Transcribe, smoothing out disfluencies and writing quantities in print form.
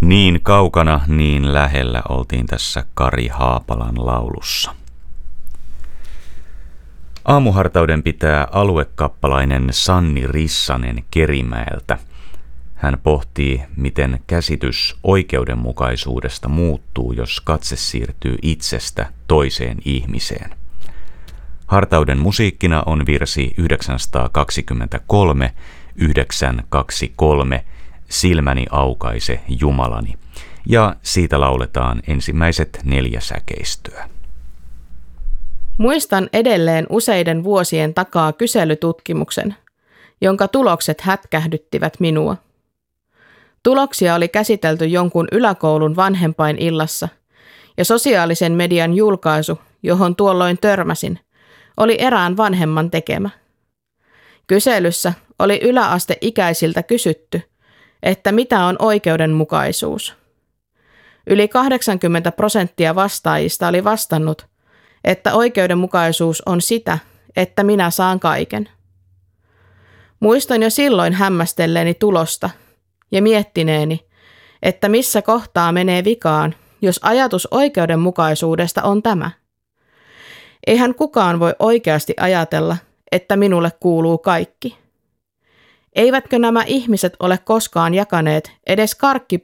Niin kaukana, niin lähellä oltiin tässä Kari Haapalan laulussa. Aamuhartauden pitää aluekappalainen Sanni Rissanen Kerimäeltä. Hän pohtii, miten käsitys oikeudenmukaisuudesta muuttuu, jos katse siirtyy itsestä toiseen ihmiseen. Hartauden musiikkina on virsi 923, 923, Silmäni aukaise Jumalani, ja siitä lauletaan ensimmäiset 4 säkeistöä. Muistan edelleen useiden vuosien takaa kyselytutkimuksen, jonka tulokset hätkähdyttivät minua. Tuloksia oli käsitelty jonkun yläkoulun vanhempainillassa, ja sosiaalisen median julkaisu, johon tuolloin törmäsin, oli erään vanhemman tekemä. Kyselyssä oli yläasteikäisiltä kysytty, että mitä on oikeudenmukaisuus. Yli 80% vastaajista oli vastannut, että oikeudenmukaisuus on sitä, että minä saan kaiken. Muistan jo silloin hämmästelleeni tulosta ja miettineeni, että missä kohtaa menee vikaan, jos ajatus oikeudenmukaisuudesta on tämä. Eihän kukaan voi oikeasti ajatella, että minulle kuuluu kaikki. Eivätkö nämä ihmiset ole koskaan jakaneet edes